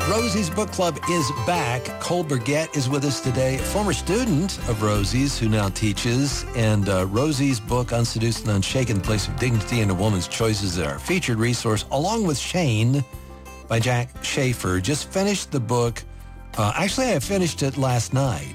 Rosie's Book Club is back. Cole Burgett is with us today, a former student of Rosie's who now teaches. And Rosie's book, Unseduced and Unshaken, The Place of Dignity in a Woman's Choices, are our featured resource, along with Shane by Jack Schaefer. Just finished the book. Actually, I finished it last night.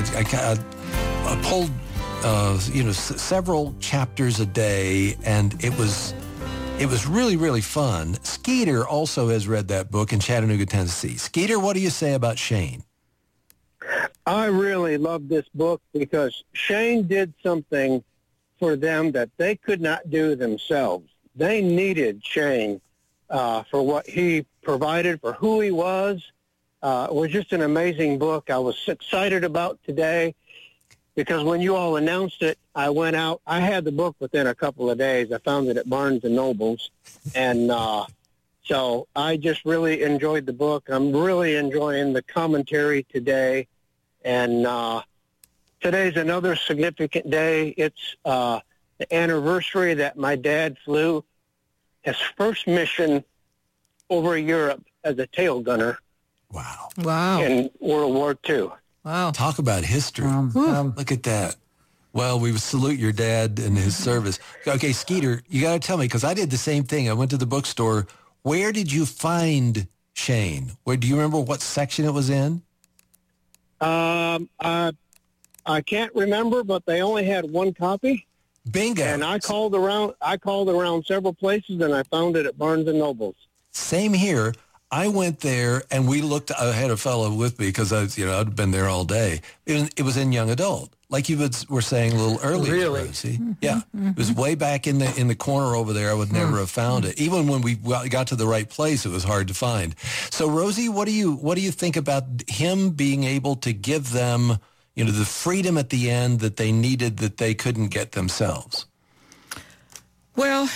I pulled several chapters a day, and it was really, really fun. Skeeter also has read that book in Chattanooga, Tennessee. Skeeter, what do you say about Shane? I really love this book because Shane did something for them that they could not do themselves. They needed Shane for what he provided, for who he was. It was just an amazing book. I was excited about today because when you all announced it, I went out. I had the book within a couple of days. I found it at Barnes & Noble's. And so I just really enjoyed the book. I'm really enjoying the commentary today. And today's another significant day. It's the anniversary that my dad flew his first mission over Europe as a tail gunner. Wow. In World War II. Wow. Talk about history. Look at that. Well, we salute your dad and his service. Okay, Skeeter, you got to tell me, because I did the same thing. I went to the bookstore. Where did you find Shane? Do you remember what section it was in? I can't remember, but they only had one copy. Bingo. And I called around several places, and I found it at Barnes & Noble's. Same here. I went there, and we looked. I had a fellow with me because I'd been there all day. It was in young adult, like you were saying a little earlier. Really? See? Yeah. It was way back in the corner over there. I would never have found it. Even when we got to the right place, it was hard to find. So, Rosie, what do you think about him being able to give them, the freedom at the end that they needed that they couldn't get themselves? Well,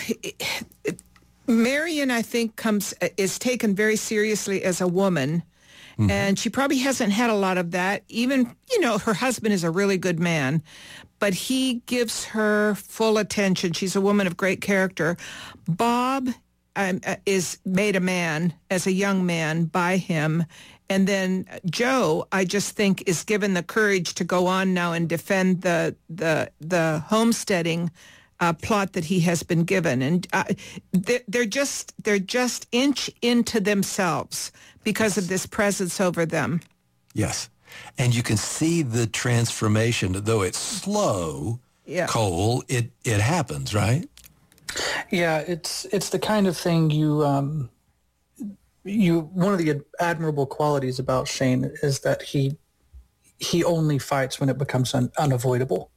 Marion, I think, is taken very seriously as a woman, and she probably hasn't had a lot of that. Even, her husband is a really good man, but he gives her full attention. She's a woman of great character. Bob is made a man as a young man by him, and then Joe, I just think, is given the courage to go on now and defend the homesteading plot that he has been given, and they're just inch into themselves because of this presence over them. Yes, and you can see the transformation, though it's slow. Yeah. Cole, it happens, right? Yeah, it's the kind of thing you one of the admirable qualities about Shane is that he only fights when it becomes unavoidable.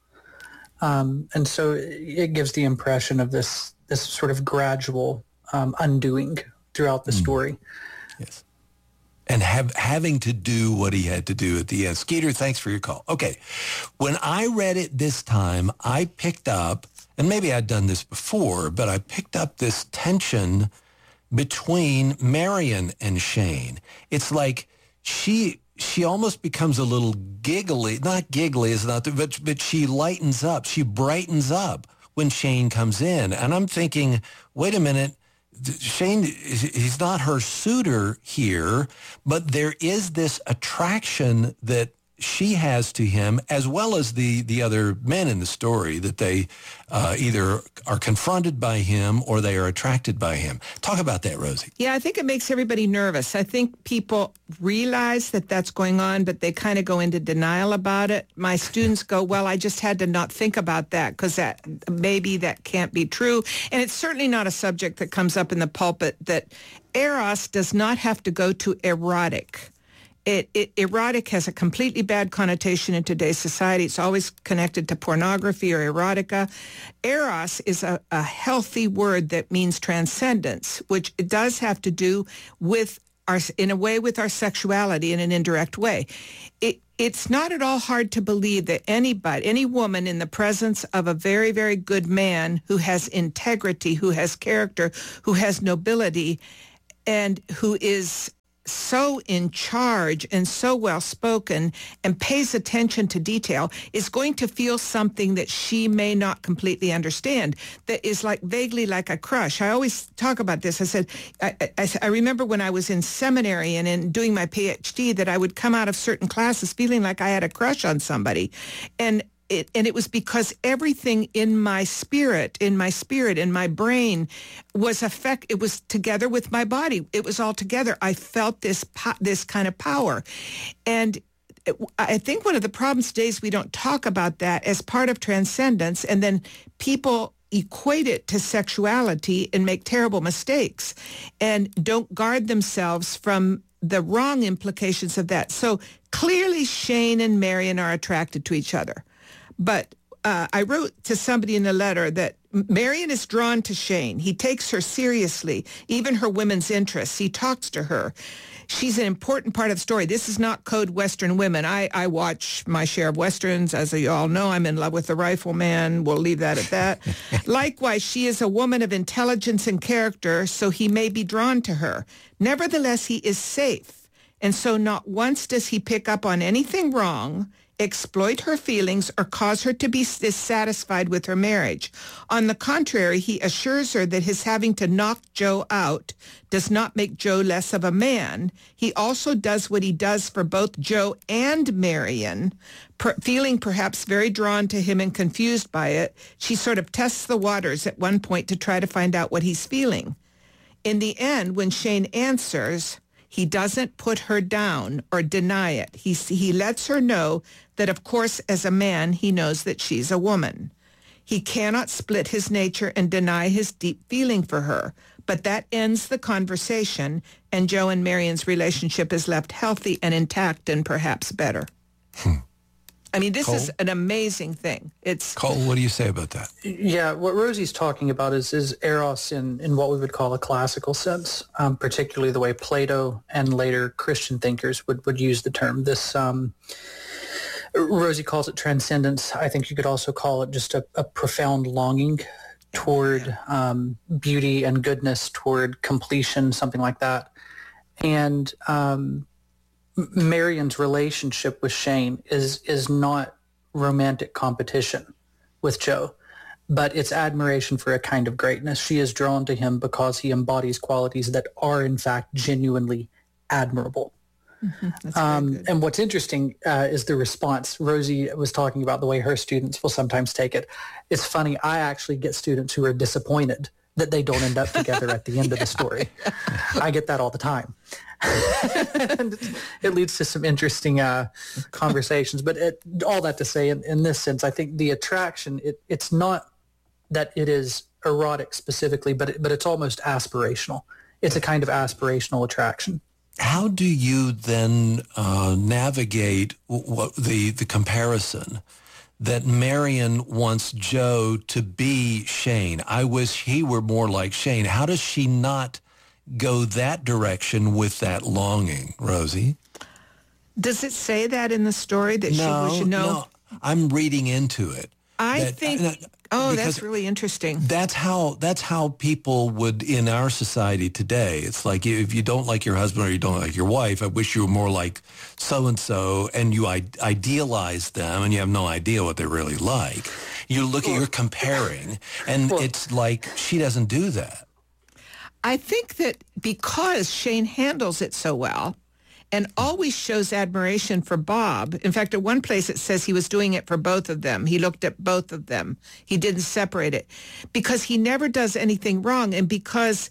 And so it gives the impression of this sort of gradual undoing throughout the story. Yes. And having to do what he had to do at the end. Skeeter, thanks for your call. Okay. When I read it this time, I picked up, and maybe I'd done this before, but I picked up this tension between Marion and Shane. It's like she almost becomes a little giggly. Not giggly is not, but she lightens up. She brightens up when Shane comes in. And I'm thinking, wait a minute, Shane, he's not her suitor here, but there is this attraction that she has to him, as well as the other men in the story, that they either are confronted by him or they are attracted by him. Talk about that, Rosie. Yeah, I think it makes everybody nervous. I think people realize that that's going on, but they kind of go into denial about it. My students go, well, I just had to not think about that because maybe that can't be true. And it's certainly not a subject that comes up in the pulpit, that eros does not have to go to erotic. Erotic has a completely bad connotation in today's society. It's always connected to pornography or erotica. Eros is a healthy word that means transcendence, which it does have to do with in a way with our sexuality in an indirect way. It's not at all hard to believe that any woman in the presence of a very, very good man who has integrity, who has character, who has nobility, and who is so in charge and so well-spoken and pays attention to detail is going to feel something that she may not completely understand that is like vaguely like a crush. I always talk about this. I said, I remember when I was in seminary and in doing my PhD that I would come out of certain classes feeling like I had a crush on somebody. And it was because everything in my spirit, in my brain was it was together with my body. It was all together. I felt this kind of power. And I think one of the problems today is we don't talk about that as part of transcendence, and then people equate it to sexuality and make terrible mistakes and don't guard themselves from the wrong implications of that. So clearly Shane and Marion are attracted to each other. But I wrote to somebody in a letter that Marion is drawn to Shane. He takes her seriously, even her women's interests. He talks to her. She's an important part of the story. This is not Code Western Women. I watch my share of Westerns. As you all know, I'm in love with the Rifleman. We'll leave that at that. Likewise, she is a woman of intelligence and character, so he may be drawn to her. Nevertheless, he is safe. And so not once does he pick up on anything wrong, exploit her feelings, or cause her to be dissatisfied with her marriage. On the contrary, he assures her that his having to knock Joe out does not make Joe less of a man. He also does what he does for both Joe and Marion, feeling perhaps very drawn to him and confused by it. She sort of tests the waters at one point to try to find out what he's feeling. In the end, when Shane answers, he doesn't put her down or deny it. He lets her know that, of course, as a man, he knows that she's a woman. He cannot split his nature and deny his deep feeling for her. But that ends the conversation, and Joe and Marion's relationship is left healthy and intact and perhaps better. I mean, this is an amazing thing. Cole, what do you say about that? Yeah, what Rosie's talking about is eros in what we would call a classical sense, particularly the way Plato and later Christian thinkers would use the term. This Rosie calls it transcendence. I think you could also call it just a profound longing toward beauty and goodness, toward completion, something like that. And Marion's relationship with Shane is not romantic competition with Joe, but it's admiration for a kind of greatness. She is drawn to him because he embodies qualities that are, in fact, genuinely admirable. Mm-hmm. And what's interesting is the response. Rosie was talking about the way her students will sometimes take it. It's funny. I actually get students who are disappointed that they don't end up together at the end of the story. I get that all the time. And it leads to some interesting conversations. But all that to say, in this sense, I think the attraction, it's not that it is erotic specifically, but it's almost aspirational. It's a kind of aspirational attraction. How do you then navigate the comparison that Marion wants Joe to be Shane? I wish he were more like Shane. How does she not go that direction with that longing, Rosie? Does it say that in the story that she should know? No, I'm reading into it. I think that's really interesting. That's how people would in our society today. It's like if you don't like your husband or you don't like your wife, I wish you were more like so-and-so, and you idealize them and you have no idea what they're really like. You're comparing, and it's like she doesn't do that. I think that because Shane handles it so well and always shows admiration for Bob. In fact, at one place it says he was doing it for both of them. He looked at both of them. He didn't separate it because he never does anything wrong, and because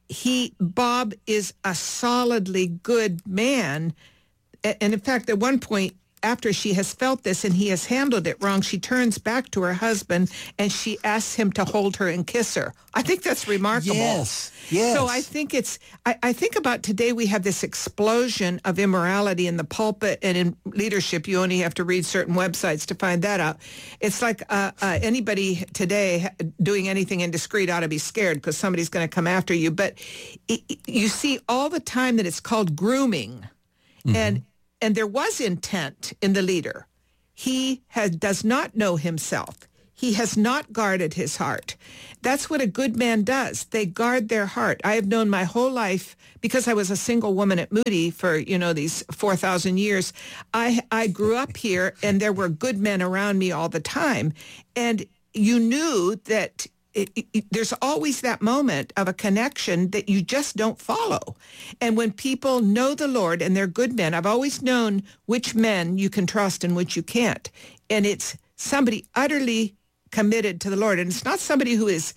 Bob is a solidly good man. And in fact, at one point, after she has felt this and he has handled it wrong, she turns back to her husband and she asks him to hold her and kiss her. I think that's remarkable. Yes. So I think I think about today we have this explosion of immorality in the pulpit and in leadership. You only have to read certain websites to find that out. It's like anybody today doing anything indiscreet ought to be scared because somebody's going to come after you. But you see all the time that it's called grooming. Mm-hmm. And there was intent in the leader. He does not know himself. he has not guarded his heart. That's what a good man does. They guard their heart. I have known my whole life, because I was a single woman at Moody for, these 4,000 years, I grew up here, and there were good men around me all the time. And you knew that there's always that moment of a connection that you just don't follow. And when people know the Lord and they're good men, I've always known which men you can trust and which you can't. And it's somebody utterly committed to the Lord. And it's not somebody who is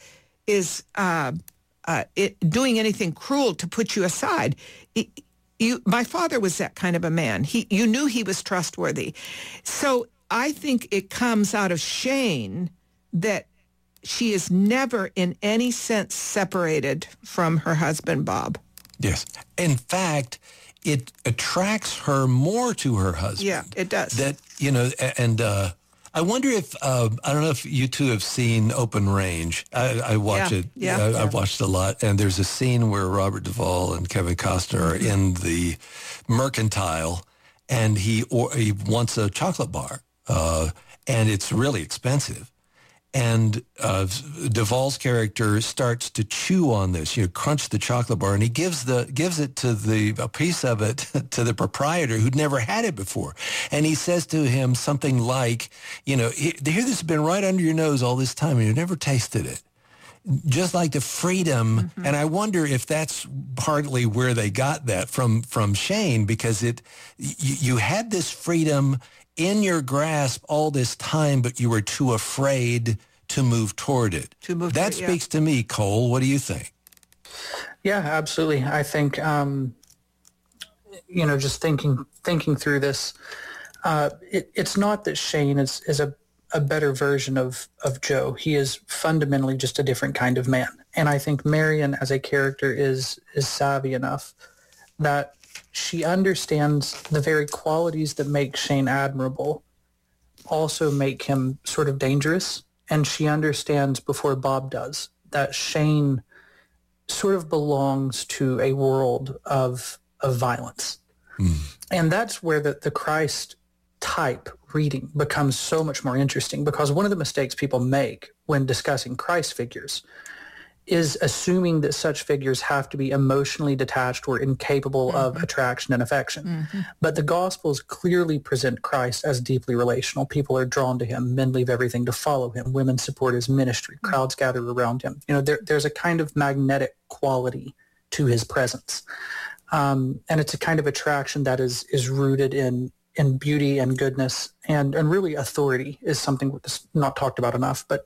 doing anything cruel to put you aside. My father was that kind of a man. You knew he was trustworthy. So I think it comes out of Shane that she is never in any sense separated from her husband, Bob. Yes. In fact, it attracts her more to her husband. Yeah, it does. And I wonder if, I don't know if you two have seen Open Range. I watch it. Yeah. I've watched a lot. And there's a scene where Robert Duvall and Kevin Costner are in the Mercantile, and he wants a chocolate bar, and it's really expensive. And Duvall's character starts to chew on this, crunch the chocolate bar, and he gives it to a piece of it to the proprietor who'd never had it before. And he says to him something like, here this has been right under your nose all this time and you've never tasted it. Just like the freedom. Mm-hmm. And I wonder if that's partly where they got that from Shane, because you had this freedom in your grasp all this time, but you were too afraid to move toward it. That speaks to me, Cole. What do you think? Yeah, absolutely. I think, just thinking through this, it's not that Shane is a better version of Joe. He is fundamentally just a different kind of man. And I think Marion as a character is savvy enough that she understands the very qualities that make Shane admirable also make him sort of dangerous. And she understands before Bob does that Shane sort of belongs to a world of violence. Mm. And that's where the Christ type reading becomes so much more interesting, because one of the mistakes people make when discussing Christ figures is assuming that such figures have to be emotionally detached or incapable mm-hmm. of attraction and affection. Mm-hmm. But the Gospels clearly present Christ as deeply relational. People are drawn to him. Men leave everything to follow him. Women support his ministry. Mm-hmm. Crowds gather around him. There's a kind of magnetic quality to his presence. And it's a kind of attraction that is rooted in beauty and goodness, and really authority is something that's not talked about enough. But,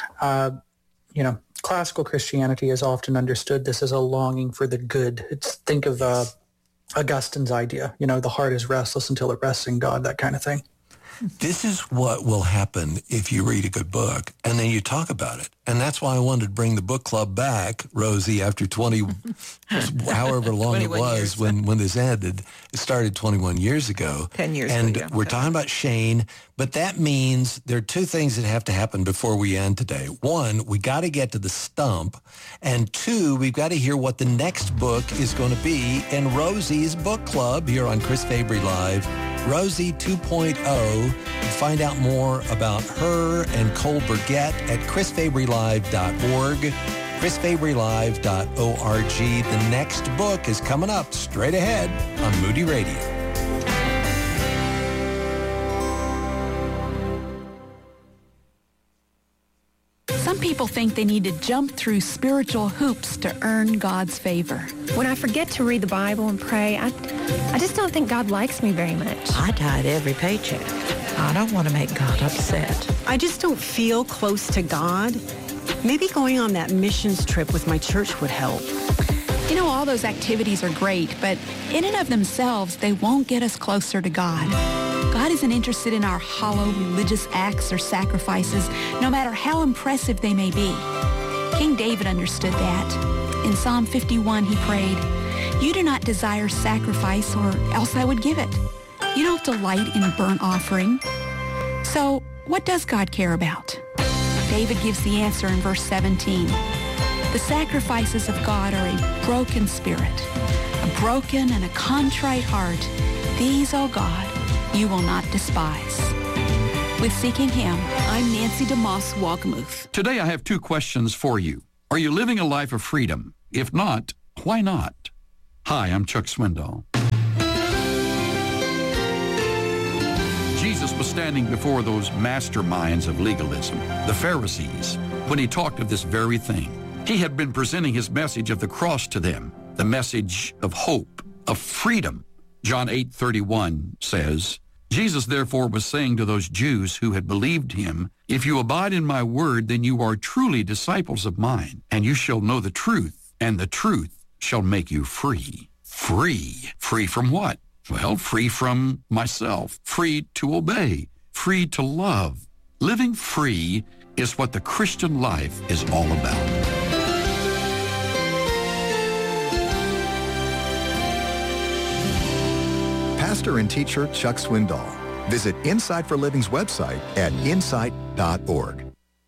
classical Christianity has often understood this as a longing for the good. Think of Augustine's idea, the heart is restless until it rests in God, that kind of thing. This is what will happen if you read a good book and then you talk about it. And that's why I wanted to bring the book club back, Rosie, after 20, however long it was when this ended. It started 21 years ago. 10 years ago. And we're talking about Shane, but that means there are two things that have to happen before we end today. One, we got to get to the stump. And two, we've got to hear what the next book is going to be in Rosie's book club here on Chris Fabry Live. Rosie 2.0. Find out more about her and Cole Burgett at chrisfabrylive.org, chrisfabrylive.org. The next book is coming up straight ahead on Moody Radio. Some people think they need to jump through spiritual hoops to earn God's favor. When I forget to read the Bible and pray, I just don't think God likes me very much. I tithe every paycheck. I don't want to make God upset. I just don't feel close to God. Maybe going on that missions trip with my church would help. All those activities are great, but in and of themselves, they won't get us closer to God. God isn't interested in our hollow religious acts or sacrifices, no matter how impressive they may be. King David understood that. In Psalm 51, he prayed, "You do not desire sacrifice, or else I would give it. You don't delight in burnt offering." So, what does God care about? David gives the answer in verse 17. The sacrifices of God are a broken spirit, a broken and a contrite heart. These, O God, you will not despise. With Seeking Him, I'm Nancy DeMoss Walgamuth. Today I have two questions for you. Are you living a life of freedom? If not, why not? Hi, I'm Chuck Swindoll. Jesus was standing before those masterminds of legalism, the Pharisees, when he talked of this very thing. He had been presenting his message of the cross to them, the message of hope, of freedom. John 8:31 says, Jesus therefore was saying to those Jews who had believed him, if you abide in my word, then you are truly disciples of mine, and you shall know the truth, and the truth shall make you free. Free. Free from what? Well, free from myself, free to obey, free to love. Living free is what the Christian life is all about. Pastor and teacher Chuck Swindoll. Visit Insight for Living's website at insight.org.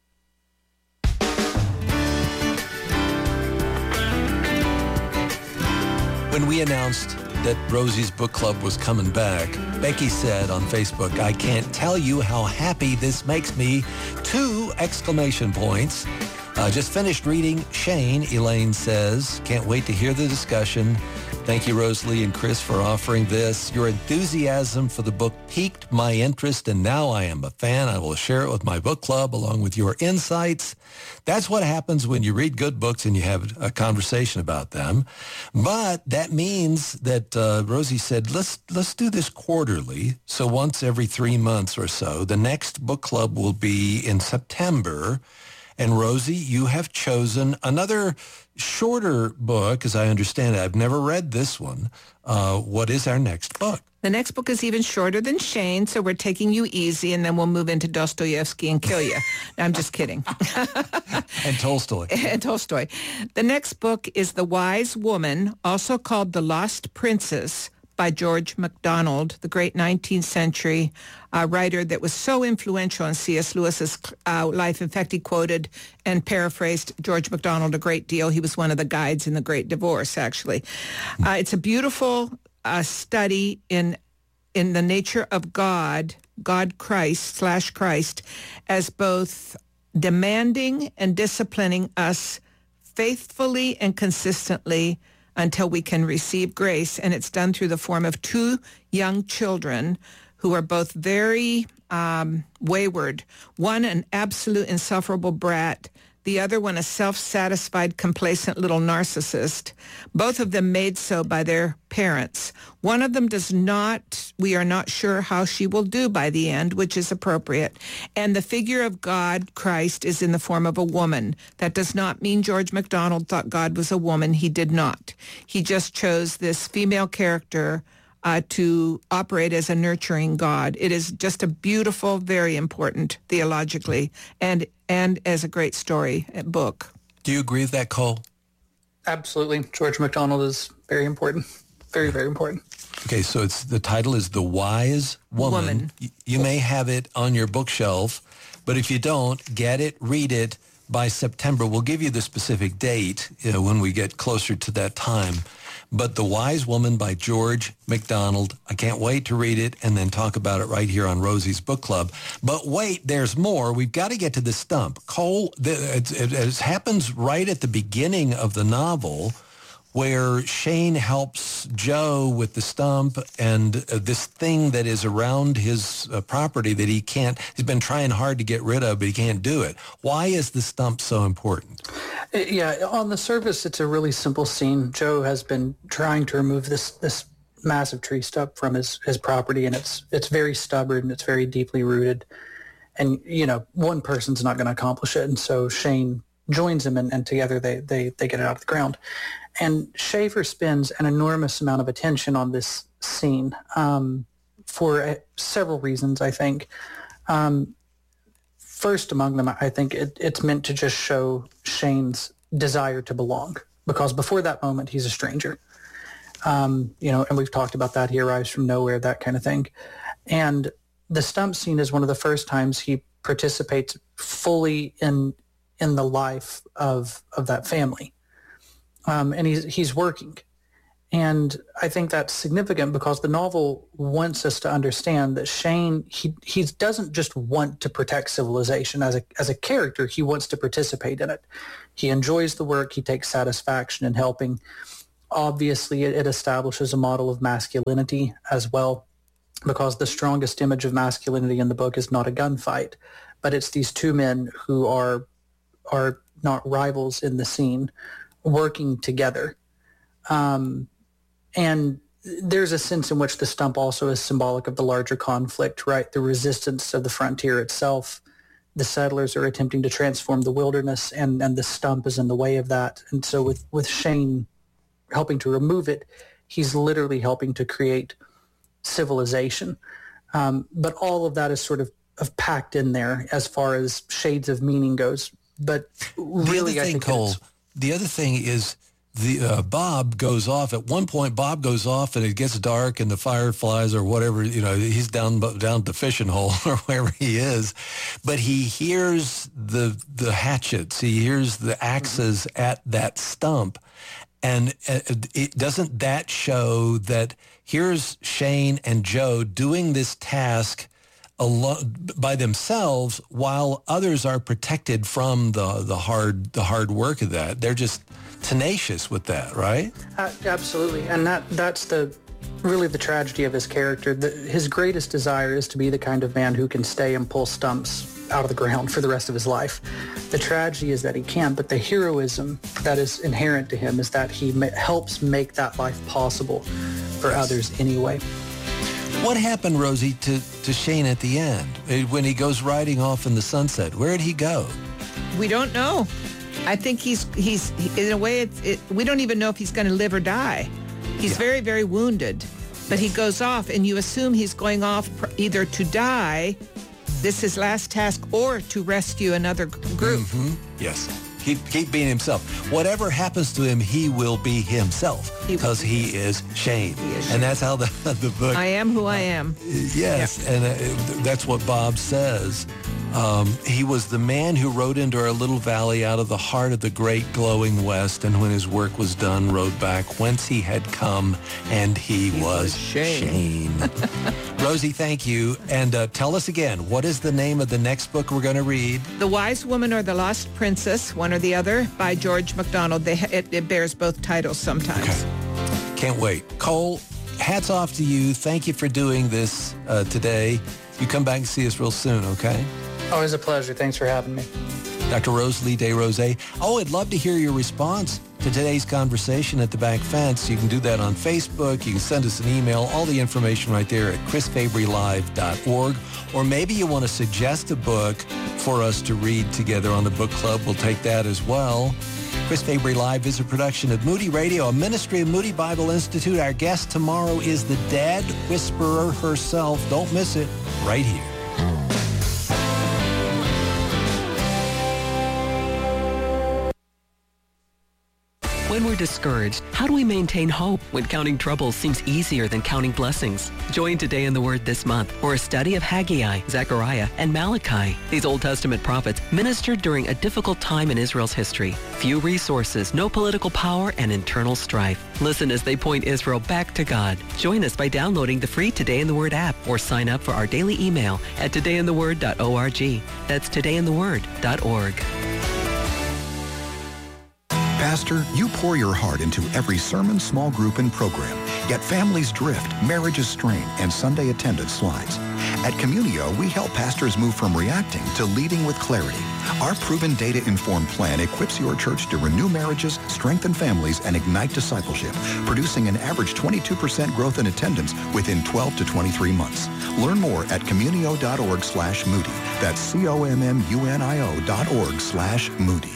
When we announced that Rosie's book club was coming back, Becky said on Facebook, I can't tell you how happy this makes me. 2 exclamation points. Just finished reading Shane, Elaine says. Can't wait to hear the discussion. Thank you, Rosalie and Chris, for offering this. Your enthusiasm for the book piqued my interest, and now I am a fan. I will share it with my book club along with your insights. That's what happens when you read good books and you have a conversation about them. But that means that Rosie said, let's do this quarterly. So once every 3 months or so. The next book club will be in September. And Rosie, you have chosen another shorter book, as I understand it. I've never read this one. What is our next book? The next book is even shorter than Shane, so we're taking you easy, and then we'll move into Dostoevsky and kill you. No, I'm just kidding. And Tolstoy. And Tolstoy. The next book is The Wise Woman, also called The Lost Princess, by George MacDonald, the great 19th century writer that was so influential in C.S. Lewis's life. In fact, he quoted and paraphrased George MacDonald a great deal. He was one of the guides in The Great Divorce, actually. It's a beautiful study in the nature of God Christ, as both demanding and disciplining us faithfully and consistently until we can receive grace. And it's done through the form of 2 young children who are both very wayward. One, an absolute insufferable brat. The other one, a self-satisfied, complacent little narcissist. Both of them made so by their parents. One of them does not, we are not sure how she will do by the end, which is appropriate. And the figure of God, Christ, is in the form of a woman. That does not mean George MacDonald thought God was a woman. He did not. He just chose this female character to operate as a nurturing God. It is just a beautiful, very important theologically, and as a great story book. Do you agree with that, Cole? Absolutely. George MacDonald is very important. Very, very important. Okay, so the title is The Wise Woman. You may have it on your bookshelf, but if you don't, get it, read it by September. We'll give you the specific date when we get closer to that time. But The Wise Woman by George MacDonald. I can't wait to read it and then talk about it right here on Rosie's Book Club. But wait, there's more. We've got to get to the stump. Cole, it happens right at the beginning of the novel, where Shane helps Joe with the stump and this thing that is around his property that he's been trying hard to get rid of, but he can't do it. Why is the stump so important? Yeah, on the surface, it's a really simple scene. Joe has been trying to remove this massive tree stump from his property, and it's very stubborn and it's very deeply rooted. And, one person's not going to accomplish it. And so Shane joins him, and together they get it out of the ground. And Schaefer spends an enormous amount of attention on this scene for several reasons, I think. First among them, I think it's meant to just show Shane's desire to belong, because before that moment, he's a stranger. And we've talked about that. He arrives from nowhere, that kind of thing. And the stump scene is one of the first times he participates fully in the life of that family. And he's working. And I think that's significant because the novel wants us to understand that Shane, he doesn't just want to protect civilization as a character. He wants to participate in it. He enjoys the work. He takes satisfaction in helping. Obviously, it establishes a model of masculinity as well, because the strongest image of masculinity in the book is not a gunfight, but it's these two men who are not rivals in the scene, working together. And there's a sense in which the stump also is symbolic of the larger conflict, right? The resistance of the frontier itself. The settlers are attempting to transform the wilderness, and the stump is in the way of that. And so with Shane helping to remove it, he's literally helping to create civilization. But all of that is sort of packed in there as far as shades of meaning goes. But really, I think Cole, the other thing is Bob goes off. At one point, Bob goes off and it gets dark and the fireflies or whatever, he's down the fishing hole or wherever he is. But he hears the hatchets. He hears the axes at that stump. And doesn't that show that here's Shane and Joe doing this task by themselves while others are protected from the hard work of that? They're just tenacious with that, right? Absolutely. And that's really the tragedy of his character. His greatest desire is to be the kind of man who can stay and pull stumps out of the ground for the rest of his life. The tragedy is that he can't, but the heroism that is inherent to him is that he helps make that life possible for others anyway. What happened, Rosie, to Shane at the end when he goes riding off in the sunset? Where did he go? We don't know. I think he's in a way, we don't even know if he's going to live or die. He's very, very wounded, but he goes off, and you assume he's going off either to die, this is his last task, or to rescue another group. Mm-hmm. Yes. Keep being himself. Whatever happens to him, he will be himself because he is Shane. And that's how the book... I am who I am. Yes, and that's what Bob says. He was the man who rode into our little valley out of the heart of the great glowing west, and when his work was done, rode back whence he had come, and he was Shane. Rosie, thank you. And tell us again, what is the name of the next book we're going to read? The Wise Woman or the Lost Princess, one or the other, by George MacDonald. It bears both titles sometimes. Okay. Can't wait. Cole, hats off to you. Thank you for doing this today. You come back and see us real soon, okay? Always a pleasure. Thanks for having me. Dr. Rosalie DesRosiers. Oh, I'd love to hear your response to today's conversation at The Back Fence. You can do that on Facebook. You can send us an email. All the information right there at chrisfabrylive.org. Or maybe you want to suggest a book for us to read together on the book club. We'll take that as well. Chris Fabry Live is a production of Moody Radio, a ministry of Moody Bible Institute. Our guest tomorrow is the Dad Whisperer herself. Don't miss it right here. When we're discouraged, how do we maintain hope when counting troubles seems easier than counting blessings? Join Today in the Word this month for a study of Haggai, Zechariah, and Malachi. These Old Testament prophets ministered during a difficult time in Israel's history. Few resources, no political power, and internal strife. Listen as they point Israel back to God. Join us by downloading the free Today in the Word app or sign up for our daily email at todayintheword.org. That's todayintheword.org. Pastor, you pour your heart into every sermon, small group, and program. Yet families drift, marriages strain, and Sunday attendance slides. At Communio, we help pastors move from reacting to leading with clarity. Our proven data-informed plan equips your church to renew marriages, strengthen families, and ignite discipleship, producing an average 22% growth in attendance within 12 to 23 months. Learn more at communio.org/Moody. That's COMMUNIO.org/Moody.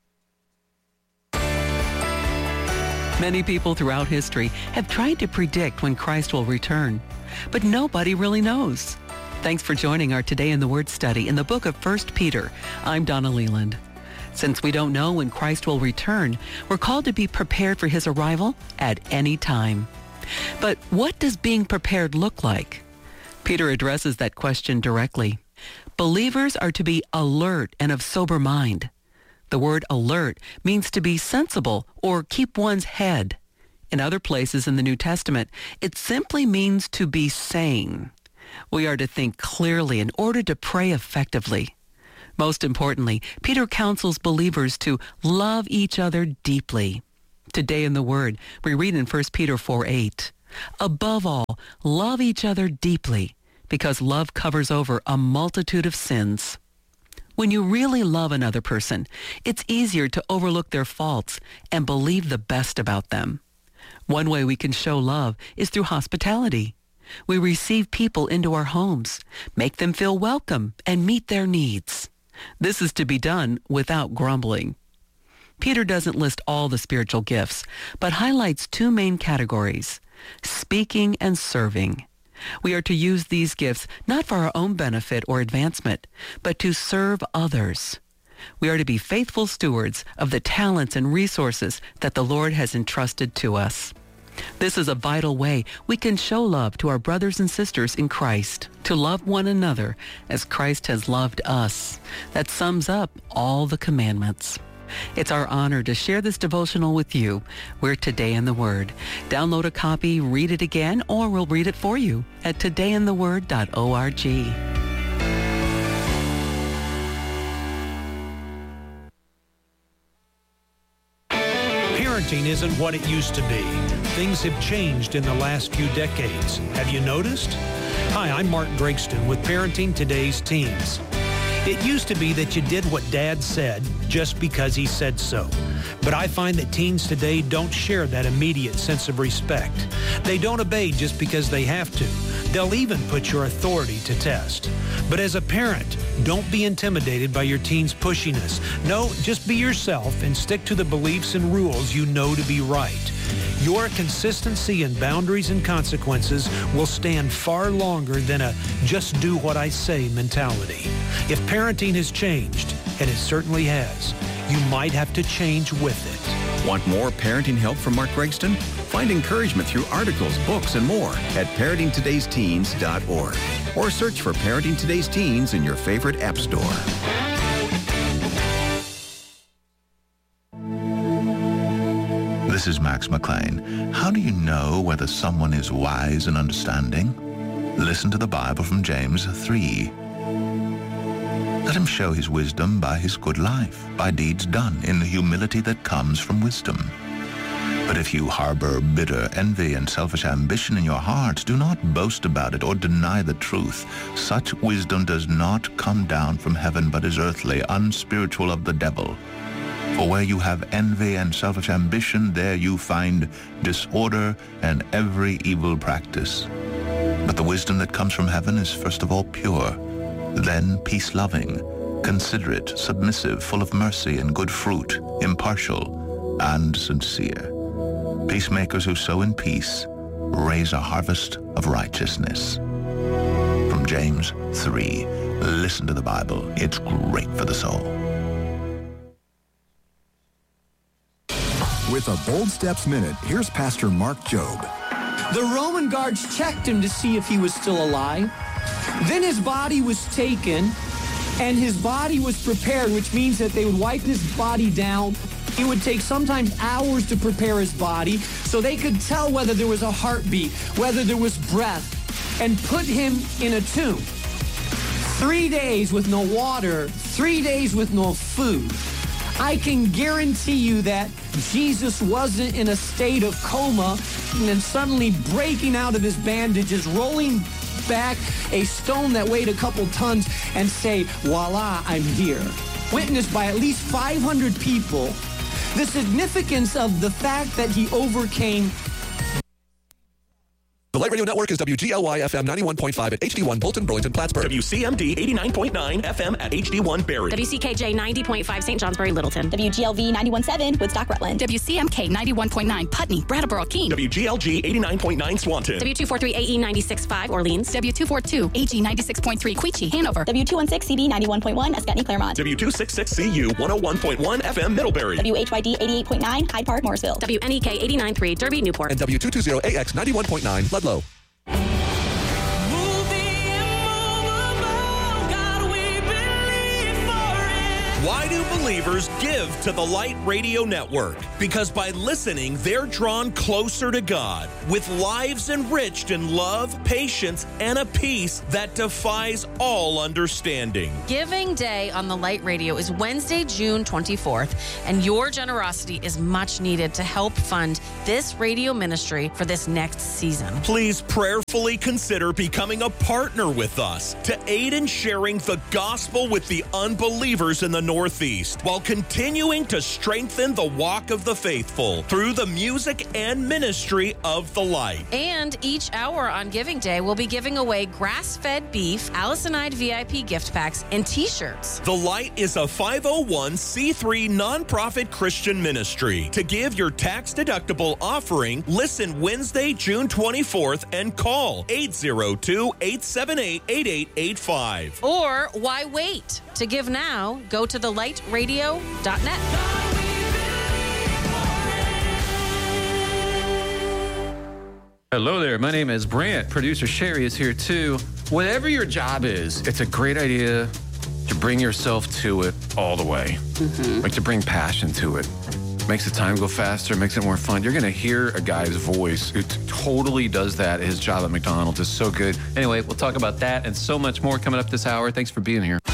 Many people throughout history have tried to predict when Christ will return, but nobody really knows. Thanks for joining our Today in the Word study in the book of 1 Peter. I'm Donna Leland. Since we don't know when Christ will return, we're called to be prepared for his arrival at any time. But what does being prepared look like? Peter addresses that question directly. Believers are to be alert and of sober mind. The word alert means to be sensible or keep one's head. In other places in the New Testament, it simply means to be sane. We are to think clearly in order to pray effectively. Most importantly, Peter counsels believers to love each other deeply. Today in the Word, we read in 1 Peter 4:8, above all, love each other deeply, because love covers over a multitude of sins. When you really love another person, it's easier to overlook their faults and believe the best about them. One way we can show love is through hospitality. We receive people into our homes, make them feel welcome, and meet their needs. This is to be done without grumbling. Peter doesn't list all the spiritual gifts, but highlights two main categories, speaking and serving. We are to use these gifts not for our own benefit or advancement, but to serve others. We are to be faithful stewards of the talents and resources that the Lord has entrusted to us. This is a vital way we can show love to our brothers and sisters in Christ, to love one another as Christ has loved us. That sums up all the commandments. It's our honor to share this devotional with you. We're Today in the Word. Download a copy, read it again, or we'll read it for you at todayintheword.org. Parenting isn't what it used to be. Things have changed in the last few decades. Have you noticed? Hi, I'm Mark Gregston with Parenting Today's Teens. It used to be that you did what Dad said just because he said so. But I find that teens today don't share that immediate sense of respect. They don't obey just because they have to. They'll even put your authority to test. But as a parent, don't be intimidated by your teen's pushiness. No, just be yourself and stick to the beliefs and rules you know to be right. Your consistency in boundaries and consequences will stand far longer than a just do what I say mentality. If parenting has changed, and it certainly has, you might have to change with it. Want more parenting help from Mark Gregston? Find encouragement through articles, books, and more at parentingtodaysteens.org or search for Parenting Today's Teens in your favorite app store. This is Max McLean. How do you know whether someone is wise and understanding? Listen to the Bible from James 3. Let him show his wisdom by his good life, by deeds done in the humility that comes from wisdom. But if you harbor bitter envy and selfish ambition in your hearts, do not boast about it or deny the truth. Such wisdom does not come down from heaven, but is earthly, unspiritual, of the devil. For where you have envy and selfish ambition, there you find disorder and every evil practice. But the wisdom that comes from heaven is first of all pure, then peace-loving, considerate, submissive, full of mercy and good fruit, impartial, and sincere. Peacemakers who sow in peace raise a harvest of righteousness. From James 3. Listen to the Bible. It's great for the soul. With a Bold Steps Minute, here's Pastor Mark Jobe. The Roman guards checked him to see if he was still alive. Then his body was taken, and his body was prepared, which means that they would wipe his body down. It would take sometimes hours to prepare his body so they could tell whether there was a heartbeat, whether there was breath, and put him in a tomb. 3 days with no water, 3 days with no food. I can guarantee you that Jesus wasn't in a state of coma and then suddenly breaking out of his bandages, rolling back a stone that weighed a couple tons and say, voila, I'm here. Witnessed by at least 500 people, the significance of the fact that he overcame. The Light Radio Network is WGLY FM 91.5 at HD1 Bolton, Burlington, Plattsburgh. WCMD 89.9 FM at HD1 Barrie. WCKJ 90.5 St. Johnsbury, Littleton. WGLV 91.7 Woodstock, Rutland. WCMK 91.9 Putney, Brattleboro, Keene. WGLG 89.9 Swanton. W243 AE 96.5 Orleans. W242 AG 96.3 Queechee, Hanover. W216 CB 91.1 Ascutney, Claremont. W266 CU 101.1 FM Middlebury. WHYD 88.9 Hyde Park, Morrisville. WNEK 89.3 Derby, Newport. And W220 AX 91.9 Ludlow. Why do believers give to the Light Radio Network? Because by listening, they're drawn closer to God with lives enriched in love, patience, and a peace that defies all understanding. Giving Day on the Light Radio is Wednesday, June 24th, and your generosity is much needed to help fund this radio ministry for this next season. Please prayerfully consider becoming a partner with us to aid in sharing the gospel with the unbelievers in the Northeast, while continuing to strengthen the walk of the faithful through the music and ministry of the Light. And each hour on Giving Day, we'll be giving away grass-fed beef, Allisonide VIP gift packs, and T-shirts. The Light is a 501c3 nonprofit Christian ministry. To give your tax-deductible offering, listen Wednesday, June 24th, and call 802-878-8885. Or why wait? To give now, go to thelightradio.net. Hello there. My name is Brant. Producer Sherry is here too. Whatever your job is, it's a great idea to bring yourself to it all the way. Like to bring passion to it. Makes the time go faster, makes it more fun. You're going to hear a guy's voice who totally does that. His job at McDonald's is so good. Anyway, we'll talk about that and so much more coming up this hour. Thanks for being here.